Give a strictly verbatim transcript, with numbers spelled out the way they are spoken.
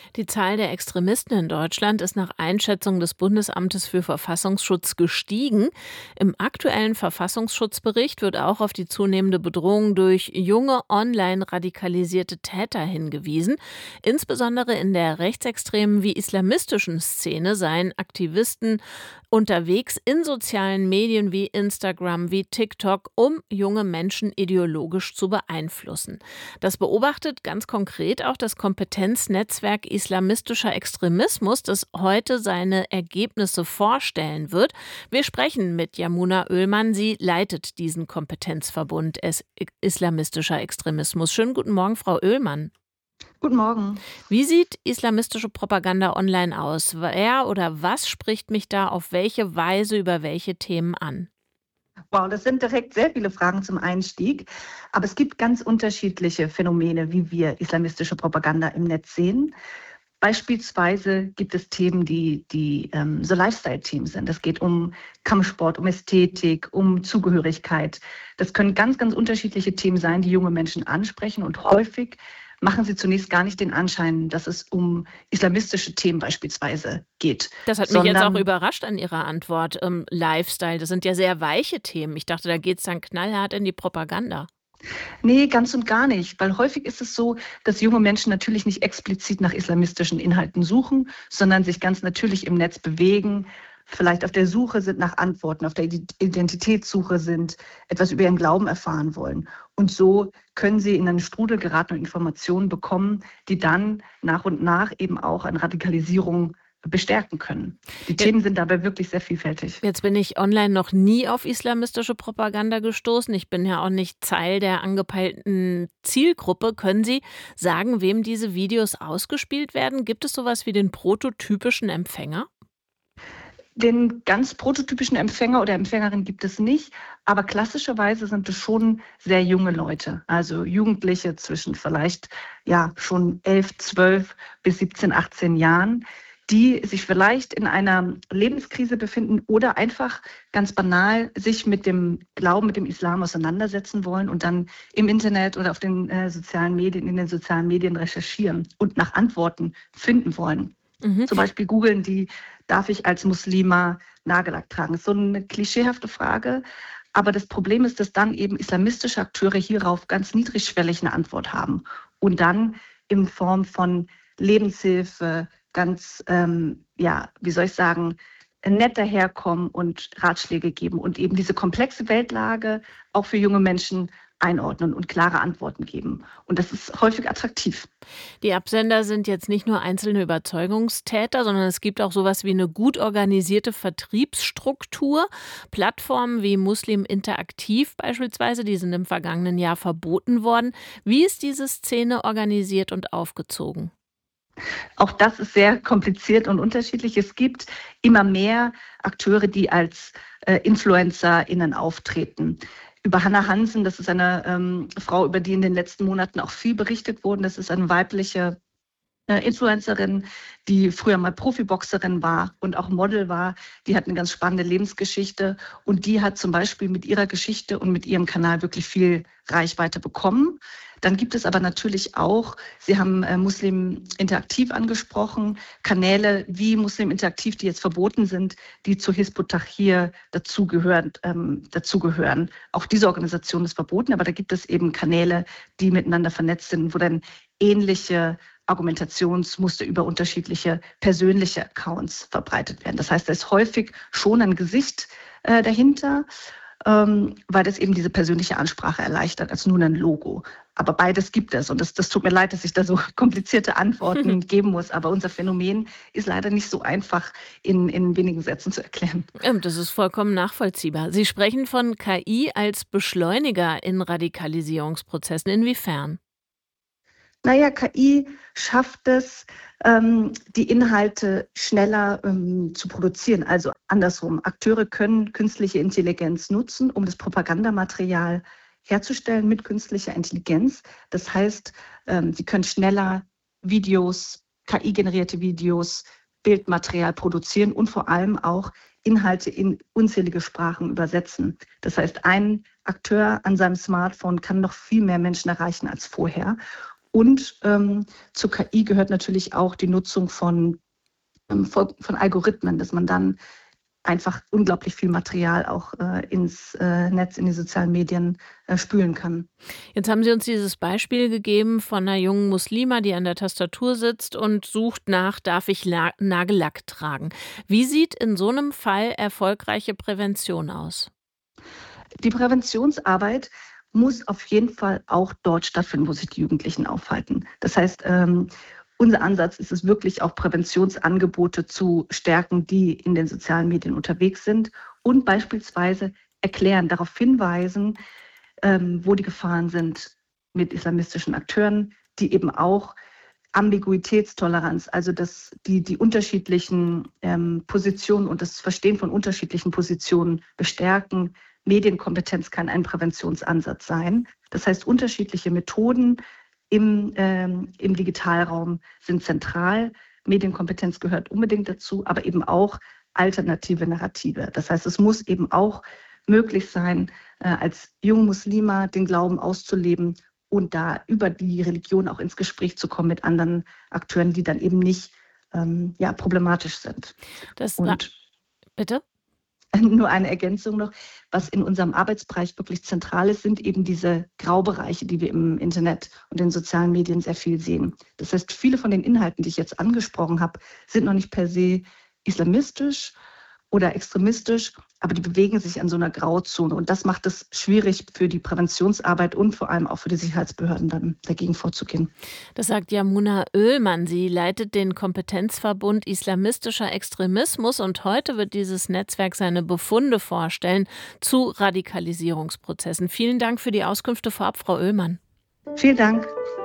Die Zahl der Extremisten in Deutschland ist nach Einschätzung des Bundesamtes für Verfassungsschutz gestiegen. Im aktuellen Verfassungsschutzbericht wird auch auf die zunehmende Bedrohung durch junge, online radikalisierte Täter hingewiesen. Insbesondere in der rechtsextremen wie islamistischen Szene seien Aktivisten unterwegs in sozialen Medien wie Instagram, wie TikTok, um junge Menschen ideologisch zu beeinflussen. Das beobachtet ganz konkret auch das Kompetenznetzwerk Islamistischer Extremismus, das heute seine Ergebnisse vorstellen wird. Wir sprechen mit Yamuna Oehlmann. Sie leitet diesen Kompetenzverbund es Islamistischer Extremismus. Schönen guten Morgen, Frau Oehlmann. Guten Morgen. Wie sieht islamistische Propaganda online aus? Wer oder was spricht mich da auf welche Weise über welche Themen an? Wow, das sind direkt sehr viele Fragen zum Einstieg. Aber es gibt ganz unterschiedliche Phänomene, wie wir islamistische Propaganda im Netz sehen. Beispielsweise gibt es Themen, die, die ähm, so Lifestyle-Themen sind. Es geht um Kampfsport, um Ästhetik, um Zugehörigkeit. Das können ganz, ganz unterschiedliche Themen sein, die junge Menschen ansprechen. Und häufig machen sie zunächst gar nicht den Anschein, dass es um islamistische Themen beispielsweise geht. Das hat mich jetzt auch sondern überrascht an Ihrer Antwort. Ähm, Lifestyle, das sind ja sehr weiche Themen. Ich dachte, da geht es dann knallhart in die Propaganda. Nee, ganz und gar nicht, weil häufig ist es so, dass junge Menschen natürlich nicht explizit nach islamistischen Inhalten suchen, sondern sich ganz natürlich im Netz bewegen, vielleicht auf der Suche sind nach Antworten, auf der Identitätssuche sind, etwas über ihren Glauben erfahren wollen. Und so können sie in einen Strudel geraten und Informationen bekommen, die dann nach und nach eben auch eine Radikalisierung bestärken können. Die Jetzt, Themen sind dabei wirklich sehr vielfältig. jetzt bin ich online noch nie auf islamistische Propaganda gestoßen. Ich bin ja auch nicht Teil der angepeilten Zielgruppe. Können Sie sagen, wem diese Videos ausgespielt werden? Gibt es sowas wie den prototypischen Empfänger? Den ganz prototypischen Empfänger oder Empfängerin gibt es nicht, aber klassischerweise sind es schon sehr junge Leute, also Jugendliche zwischen vielleicht ja schon elf, zwölf bis siebzehn, achtzehn Jahren, die sich vielleicht in einer Lebenskrise befinden oder einfach ganz banal sich mit dem Glauben, mit dem Islam auseinandersetzen wollen und dann im Internet oder auf den äh, sozialen Medien, in den sozialen Medien recherchieren und nach Antworten finden wollen. Mhm. Zum Beispiel googeln die, darf ich als Muslima Nagellack tragen? Das ist so eine klischeehafte Frage. Aber das Problem ist, dass dann eben islamistische Akteure hierauf ganz niedrigschwellig eine Antwort haben und dann in Form von Lebenshilfe, ganz, ähm, ja, wie soll ich sagen, nett daherkommen und Ratschläge geben und eben diese komplexe Weltlage auch für junge Menschen einordnen und klare Antworten geben. Und das ist häufig attraktiv. Die Absender sind jetzt nicht nur einzelne Überzeugungstäter, sondern es gibt auch sowas wie eine gut organisierte Vertriebsstruktur. Plattformen wie Muslim Interaktiv beispielsweise, die sind im vergangenen Jahr verboten worden. Wie ist diese Szene organisiert und aufgezogen? Auch das ist sehr kompliziert und unterschiedlich. Es gibt immer mehr Akteure, die als äh, InfluencerInnen auftreten. Über Hannah Hansen, das ist eine ähm, Frau, über die in den letzten Monaten auch viel berichtet wurde. Das ist eine weibliche äh, Influencerin, die früher mal Profiboxerin war und auch Model war. Die hat eine ganz spannende Lebensgeschichte und die hat zum Beispiel mit ihrer Geschichte und mit ihrem Kanal wirklich viel Reichweite bekommen. Dann gibt es aber natürlich auch, Sie haben äh, Muslim Interaktiv angesprochen, Kanäle wie Muslim Interaktiv, die jetzt verboten sind, die zu Hizb ut-Tahrir dazugehören, ähm, dazugehören. Auch diese Organisation ist verboten, aber da gibt es eben Kanäle, die miteinander vernetzt sind, wo dann ähnliche Argumentationsmuster über unterschiedliche persönliche Accounts verbreitet werden. Das heißt, da ist häufig schon ein Gesicht äh, dahinter, ähm, weil das eben diese persönliche Ansprache erleichtert, als nur ein Logo. Aber beides gibt es und das, das tut mir leid, dass ich da so komplizierte Antworten geben muss, aber unser Phänomen ist leider nicht so einfach in, in wenigen Sätzen zu erklären. Ähm, Das ist vollkommen nachvollziehbar. Sie sprechen von K I als Beschleuniger in Radikalisierungsprozessen. Inwiefern? Naja, K I schafft es, ähm, die Inhalte schneller ähm, zu produzieren. Also andersrum, Akteure können künstliche Intelligenz nutzen, um das Propagandamaterial herzustellen mit künstlicher Intelligenz. Das heißt, ähm, sie können schneller Videos, K I-generierte Videos, Bildmaterial produzieren und vor allem auch Inhalte in unzählige Sprachen übersetzen. Das heißt, ein Akteur an seinem Smartphone kann noch viel mehr Menschen erreichen als vorher. Und ähm, zur K I gehört natürlich auch die Nutzung von, ähm, von, von Algorithmen, dass man dann einfach unglaublich viel Material auch äh, ins äh, Netz, in die sozialen Medien äh, spülen kann. Jetzt haben Sie uns dieses Beispiel gegeben von einer jungen Muslima, die an der Tastatur sitzt und sucht nach: „Darf ich La Nagellack tragen?“ Wie sieht in so einem Fall erfolgreiche Prävention aus? Die Präventionsarbeit muss auf jeden Fall auch dort stattfinden, wo sich die Jugendlichen aufhalten. Das heißt, ähm, unser Ansatz ist es wirklich auch Präventionsangebote zu stärken, die in den sozialen Medien unterwegs sind und beispielsweise erklären, darauf hinweisen, ähm, wo die Gefahren sind mit islamistischen Akteuren, die eben auch Ambiguitätstoleranz, also dass die, die unterschiedlichen ähm, Positionen und das Verstehen von unterschiedlichen Positionen bestärken. Medienkompetenz kann ein Präventionsansatz sein. Das heißt, unterschiedliche Methoden im, ähm, im Digitalraum sind zentral. Medienkompetenz gehört unbedingt dazu, aber eben auch alternative Narrative. Das heißt, es muss eben auch möglich sein, äh, als junge Muslima den Glauben auszuleben und da über die Religion auch ins Gespräch zu kommen mit anderen Akteuren, die dann eben nicht ähm, ja, problematisch sind. Das war Und bitte? nur eine Ergänzung noch, was in unserem Arbeitsbereich wirklich zentral ist, sind eben diese Graubereiche, die wir im Internet und den sozialen Medien sehr viel sehen. Das heißt, viele von den Inhalten, die ich jetzt angesprochen habe, sind noch nicht per se islamistisch oder extremistisch, aber die bewegen sich an so einer Grauzone. Und das macht es schwierig für die Präventionsarbeit und vor allem auch für die Sicherheitsbehörden dann dagegen vorzugehen. Das sagt Yamuna Oehlmann. Sie leitet den Kompetenzverbund Islamistischer Extremismus und heute wird dieses Netzwerk seine Befunde vorstellen zu Radikalisierungsprozessen. Vielen Dank für die Auskünfte vorab, Frau Oehlmann. Vielen Dank.